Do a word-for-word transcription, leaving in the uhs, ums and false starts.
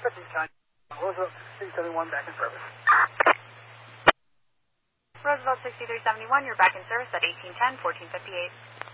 Roosevelt sixty-three seventy-one, back in service. Roosevelt sixty-three seventy-one, you're back in service at eighteen ten, fourteen fifty-eight.